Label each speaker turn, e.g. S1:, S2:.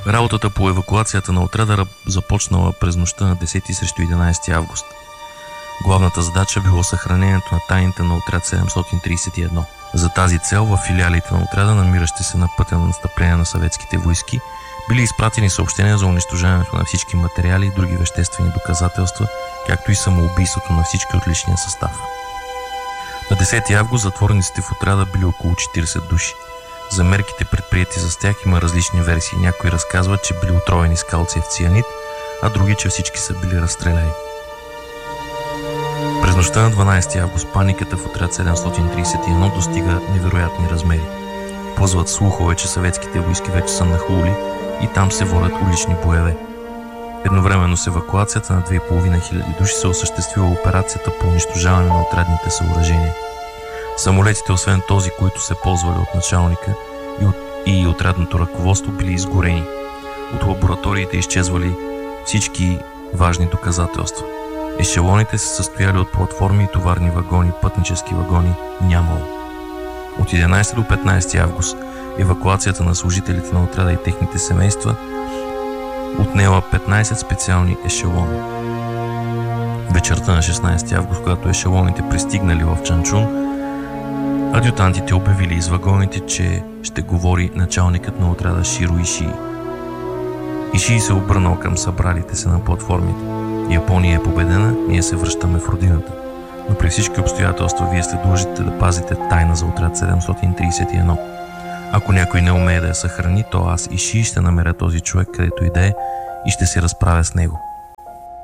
S1: Работата по евакуацията на отряда започнала през нощта на 10 срещу 11 август. Главната задача било съхранението на тайните на отряд 731. За тази цел в филиалите на отряда, намиращи се на пътя на настъпление на съветските войски, били изпратени съобщения за унищожаването на всички материали и други веществени доказателства, както и самоубийството на всички от личния състав. На 10 август затворниците в отряда били около 40 души. За мерките предприяти за тях има различни версии. Някои разказват, че били отровени с калциев цианид, а други, че всички са били разстреляни. През нощта на 12 август паниката в отряд 731 достига невероятни размери. Плъзват слухове, че съветските войски вече са нахлули и там се водят улични боеве. Едновременно с евакуацията на 2500 души се осъществила операцията по унищожаване на отрядните съоръжения. Самолетите, освен този, които се ползвали от началника и отрядното ръководство, били изгорени. От лабораториите изчезвали всички важни доказателства. Ешелоните се състояли от платформи и товарни вагони, пътнически вагони нямало. От 11 до 15 август евакуацията на служителите на отряда и техните семейства отнела 15 специални ешелона. Вечерта на 16 август, когато ешелоните пристигнали в Чанчун, адютантите обявили из вагоните, че ще говори началникът на отряда Широ Ишии. Ишии се обърнал към събралите се на платформите. Япония е победена, ние се връщаме в родината. Но при всички обстоятелства вие сте длъжните да пазите тайна за отряд 731. Ако някой не умее да я съхрани, то аз Ишии ще намеря този човек където и да е и ще се разправя с него.